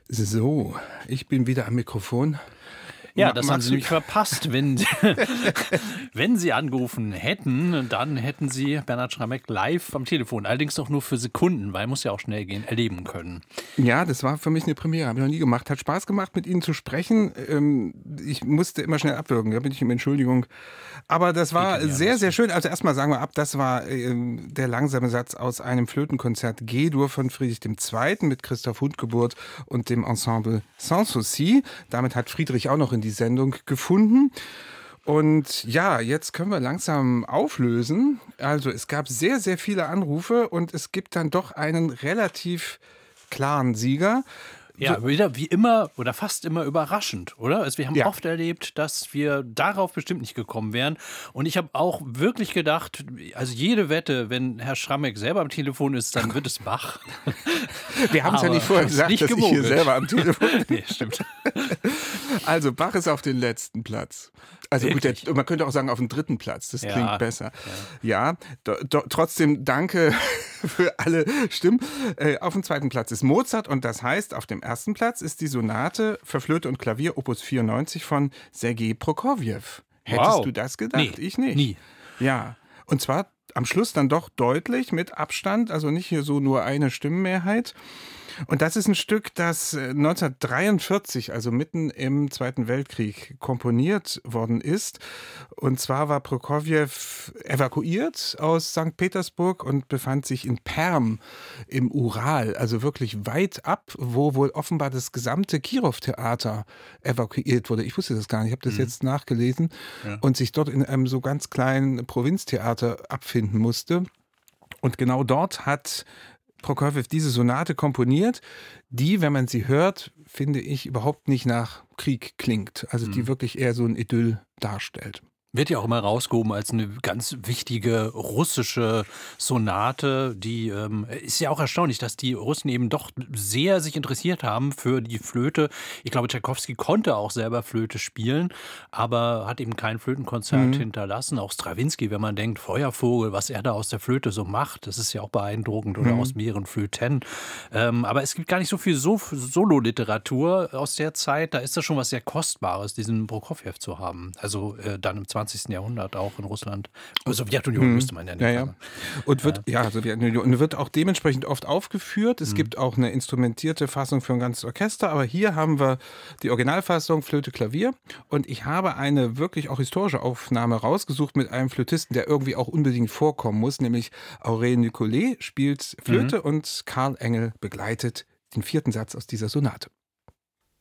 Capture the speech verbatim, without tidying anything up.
So, ich bin wieder am Mikrofon. Ja, Ma- das haben magst Sie du- nämlich verpasst. Wenn, wenn Sie angerufen hätten, dann hätten Sie Bernhard Schramek live am Telefon. Allerdings doch nur für Sekunden, weil muss ja auch schnell gehen, erleben können. Ja, das war für mich eine Premiere, habe ich noch nie gemacht. Hat Spaß gemacht, mit Ihnen zu sprechen. Ähm, Ich musste immer schnell abwürgen, da bin ich um Entschuldigung. Aber das war Bitte, ja, sehr, das- sehr schön. Also erstmal sagen wir ab, das war ähm, der langsame Satz aus einem Flötenkonzert G-Dur von Friedrich der Zweite. mit Christoph Hundgeburt und dem Ensemble Sans Souci. Damit hat Friedrich auch noch in die Sendung gefunden. Und ja, jetzt können wir langsam auflösen. Also es gab sehr, sehr viele Anrufe und es gibt dann doch einen relativ klaren Sieger. Ja, wieder wie immer oder fast immer überraschend, oder? Also wir haben Ja. oft erlebt, dass wir darauf bestimmt nicht gekommen wären. Und ich habe auch wirklich gedacht, also jede Wette, wenn Herr Schramek selber am Telefon ist, dann wird es Bach. Wir haben es ja Aber nicht vorher ist gesagt, nicht dass ich hier gemogelt. selber am Telefon bin. Nee, stimmt. Also Bach ist auf den letzten Platz. Also gut, Wirklich? der, man könnte auch sagen auf den dritten Platz. Das Ja. klingt besser. Ja, do, do, trotzdem danke für alle Stimmen. Äh, auf dem zweiten Platz ist Mozart und das heißt, auf dem ersten Platz ist die Sonate für Flöte und Klavier Opus vierundneunzig von Sergei Prokofjew. Hättest Wow. du das gedacht? Nee, ich nicht. nie. Ja, und zwar am Schluss dann doch deutlich mit Abstand, also nicht hier so nur eine Stimmenmehrheit. Und das ist ein Stück, das äh, neunzehnhundertdreiundvierzig, also mitten im Zweiten Weltkrieg, komponiert worden ist. Und zwar war Prokofjew evakuiert aus Sankt Petersburg und befand sich in Perm im Ural, also wirklich weit ab, wo wohl offenbar das gesamte Kirov-Theater evakuiert wurde. Ich wusste das gar nicht, ich habe das jetzt nachgelesen. Und sich dort in einem so ganz kleinen Provinztheater abfinden musste. Und genau dort hat Prokofjew diese Sonate komponiert, die, wenn man sie hört, finde ich, überhaupt nicht nach Krieg klingt. Also die wirklich eher so ein Idyll darstellt. Wird ja auch immer rausgehoben als eine ganz wichtige russische Sonate. Die ähm, ist ja auch erstaunlich, dass die Russen eben doch sehr sich interessiert haben für die Flöte. Ich glaube, Tschaikowski konnte auch selber Flöte spielen, aber hat eben kein Flötenkonzert hinterlassen. Auch Strawinsky, wenn man denkt, Feuervogel, was er da aus der Flöte so macht, das ist ja auch beeindruckend. Oder aus mehreren Flöten. Ähm, aber es gibt gar nicht so viel so Sololiteratur aus der Zeit. Da ist das schon was sehr Kostbares, diesen Prokofjew zu haben. Also äh, dann im zwanzigsten Jahrhundert auch in Russland. Also Sowjetunion müsste man ja nicht Ja, ja. sagen. Und wird, ja, Sowjetunion. Und wird auch dementsprechend oft aufgeführt. Es gibt auch eine instrumentierte Fassung für ein ganzes Orchester, aber hier haben wir die Originalfassung Flöte, Klavier. Und ich habe eine wirklich auch historische Aufnahme rausgesucht mit einem Flötisten, der irgendwie auch unbedingt vorkommen muss, nämlich Aurel Nicolet spielt Flöte und Karl Engel begleitet den vierten Satz aus dieser Sonate.